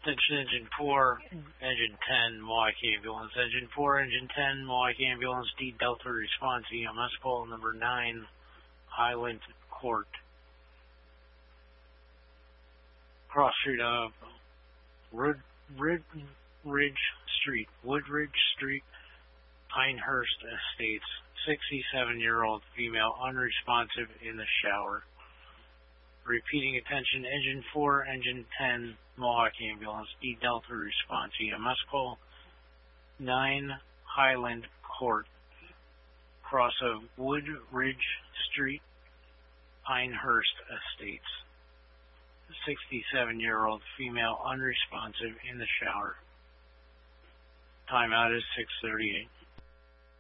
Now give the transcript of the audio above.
Attention Engine 4, Engine 10, Milwaukee Ambulance. Engine 4, Engine 10, Milwaukee Ambulance, D Delta Response, EMS call number 9, Highland Court. Cross street of Woodridge Street, Pinehurst Estates. 67-year-old female, unresponsive, in the shower. Repeating, attention, Engine 4, Engine 10, Milwaukee Ambulance, D Delta Response, EMS call 9, Highland Court, cross of Woodridge Street, Pinehurst Estates. 67-year-old female, unresponsive, in the shower. Timeout is 6:38.